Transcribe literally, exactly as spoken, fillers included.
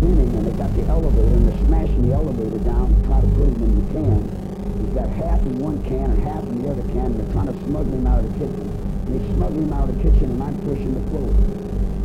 spinning, and they got the elevator, and they're smashing the elevator down to try to put him in the can. He's got half in one can and half in the other can, and they're trying to smuggle him out of the kitchen. And they smuggle him out of the kitchen, and I'm pushing the floor.